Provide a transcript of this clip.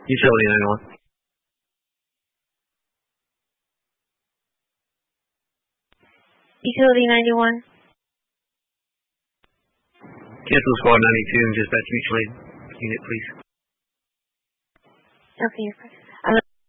Utility 91. Utility 91. Cancel squad 92 and dispatch mutual aid unit, please. Okay, you're fine.